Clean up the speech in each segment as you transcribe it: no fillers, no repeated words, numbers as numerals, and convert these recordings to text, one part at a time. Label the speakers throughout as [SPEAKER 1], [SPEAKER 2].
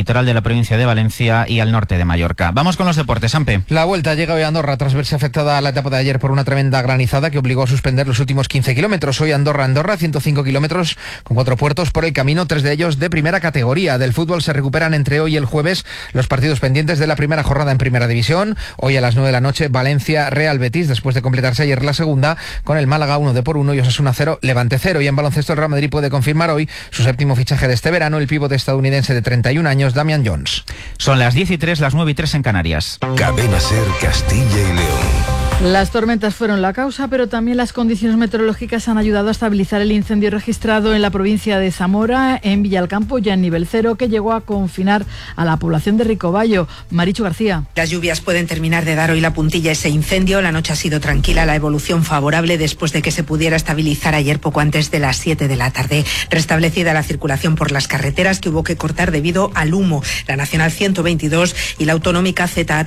[SPEAKER 1] litoral de la provincia de Valencia y al norte de Mallorca. Vamos con los deportes, Ampe.
[SPEAKER 2] La Vuelta llega hoy a Andorra tras verse afectada a la etapa de ayer por una tremenda granizada que obligó a suspender los últimos 15 kilómetros. Hoy Andorra, 105 kilómetros con 4 puertos por el camino, 3 de ellos de primera categoría. Del fútbol se recuperan entre hoy y el jueves los partidos pendientes de la primera jornada en primera división. Hoy a las 9 de la noche, Valencia-Real Betis, después de completarse ayer la segunda, con el Málaga 1-1 y Osasuna 0, Levante 0. Y en baloncesto el Real Madrid puede confirmar hoy su séptimo fichaje de este verano, el pívot estadounidense de 31 años, Damian Jones.
[SPEAKER 1] Son las 10:03, las 9:03 en Canarias.
[SPEAKER 3] Cadena SER Castilla y León.
[SPEAKER 4] Las tormentas fueron la causa, pero también las condiciones meteorológicas han ayudado a estabilizar el incendio registrado en la provincia de Zamora, en Villalcampo, ya en nivel 0, que llegó a confinar a la población de Ricobayo. Marichu García.
[SPEAKER 5] Las lluvias pueden terminar de dar hoy la puntilla a ese incendio. La noche ha sido tranquila, la evolución favorable después de que se pudiera estabilizar ayer poco antes de las 7 de la tarde. Restablecida la circulación por las carreteras que hubo que cortar debido al humo. La Nacional 122 y la Autonómica ZA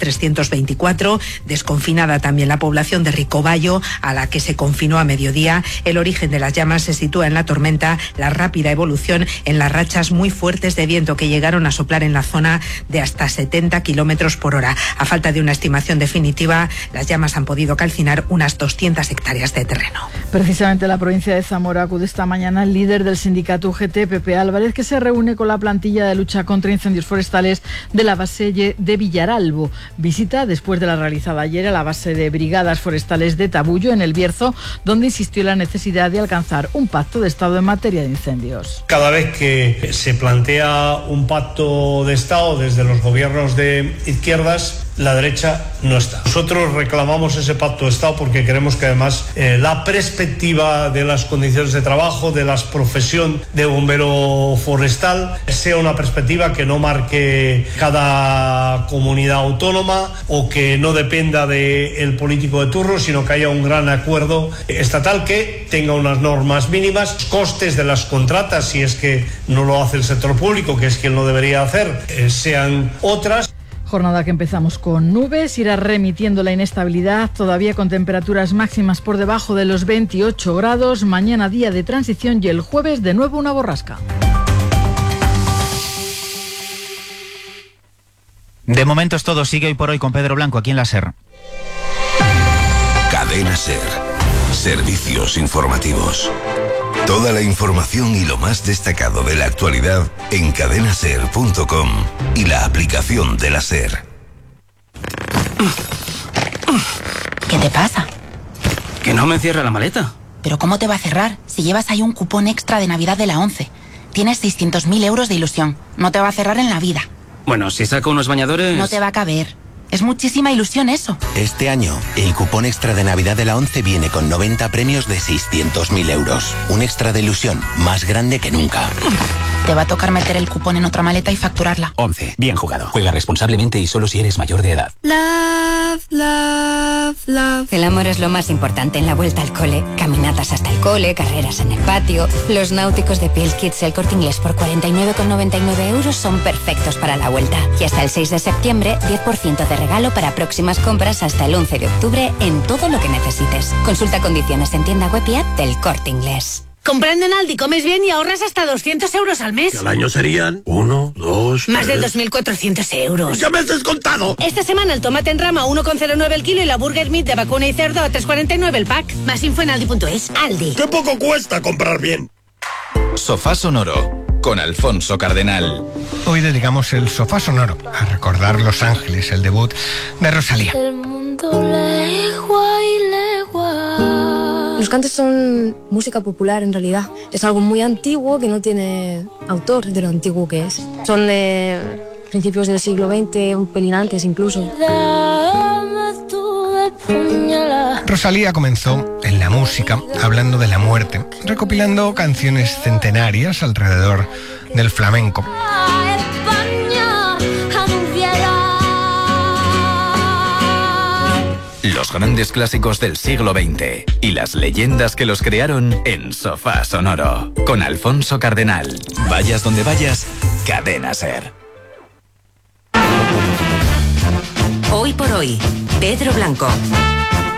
[SPEAKER 5] 324. Desconfinada también la población de Ricobayo, a la que se confinó a mediodía. El origen de las llamas se sitúa en la tormenta, la rápida evolución en las rachas muy fuertes de viento que llegaron a soplar en la zona de hasta 70 kilómetros por hora. A falta de una estimación definitiva, las llamas han podido calcinar unas 200 hectáreas de terreno.
[SPEAKER 4] Precisamente la provincia de Zamora acude esta mañana el líder del sindicato UGT, Pepe Álvarez, que se reúne con la plantilla de lucha contra incendios forestales de la base de Villaralbo. Visita después de la realizada ayer a la base de Brigadas Forestales de Tabullo, en el Bierzo, donde insistió en la necesidad de alcanzar un pacto de Estado en materia de incendios.
[SPEAKER 6] Cada vez que se plantea un pacto de Estado desde los gobiernos de izquierdas, la derecha no está. Nosotros reclamamos ese pacto de Estado porque queremos que además la perspectiva de las condiciones de trabajo, de la profesión de bombero forestal, sea una perspectiva que no marque cada comunidad autónoma o que no dependa del político de turno, sino que haya un gran acuerdo estatal que tenga unas normas mínimas, costes de las contratas, si es que no lo hace el sector público, que es quien lo debería hacer, sean otras.
[SPEAKER 4] Jornada que empezamos con nubes, irá remitiendo la inestabilidad, todavía con temperaturas máximas por debajo de los 28 grados, mañana día de transición y el jueves de nuevo una borrasca.
[SPEAKER 1] De momento es todo, sigue hoy por hoy con Pedro Blanco aquí en la SER.
[SPEAKER 3] Cadena SER. Servicios informativos. Toda la información y lo más destacado de la actualidad en cadenaser.com y la aplicación de la SER.
[SPEAKER 7] ¿Qué te pasa?
[SPEAKER 8] Que no me cierra la maleta.
[SPEAKER 7] ¿Pero cómo te va a cerrar si llevas ahí un cupón extra de Navidad de la 11? Tienes 600.000 euros de ilusión. No te va a cerrar en la vida.
[SPEAKER 8] Bueno, si saco unos bañadores...
[SPEAKER 7] No te va a caber. Es muchísima ilusión eso.
[SPEAKER 9] Este año, el cupón extra de Navidad de la 11 viene con 90 premios de 600.000 euros. Un extra de ilusión más grande que nunca.
[SPEAKER 7] Te va a tocar meter el cupón en otra maleta y facturarla.
[SPEAKER 10] 11. Bien jugado. Juega responsablemente y solo si eres mayor de edad.
[SPEAKER 11] Love, love, love. El amor es lo más importante en la vuelta al cole. Caminatas hasta el cole, carreras en el patio. Los náuticos de Piel Kids El Corte Inglés por 49,99 euros son perfectos para la vuelta. Y hasta el 6 de septiembre, 10% de regalo para próximas compras hasta el 11 de octubre en todo lo que necesites. Consulta condiciones en tienda web y app del Corte Inglés.
[SPEAKER 12] Comprando en Aldi comes bien y ahorras hasta 200 euros al mes.
[SPEAKER 13] Que al año serían 1, 2,
[SPEAKER 12] Más de 2.400 euros.
[SPEAKER 13] ¡Ya me has descontado!
[SPEAKER 12] Esta semana el tomate en rama a 1,09 el kilo y la burger meat de vacuna y cerdo a 3,49 el pack. Más info en aldi.es. Aldi.
[SPEAKER 13] ¡Qué poco cuesta comprar bien!
[SPEAKER 14] Sofá Sonoro con Alfonso Cardenal.
[SPEAKER 15] Hoy dedicamos el Sofá Sonoro a recordar Los Ángeles, el debut de Rosalía.
[SPEAKER 16] El mundo legua y legua.
[SPEAKER 17] Los cantes son música popular en realidad. Es algo muy antiguo que no tiene autor de lo antiguo que es. Son de principios del siglo XX, un pelín antes incluso.
[SPEAKER 15] Rosalía comenzó en la música hablando de la muerte, recopilando canciones centenarias alrededor del flamenco.
[SPEAKER 14] Los grandes clásicos del siglo XX y las leyendas que los crearon en Sofá Sonoro con Alfonso Cardenal. Vayas donde vayas, Cadena SER.
[SPEAKER 18] Hoy por hoy, Pedro Blanco.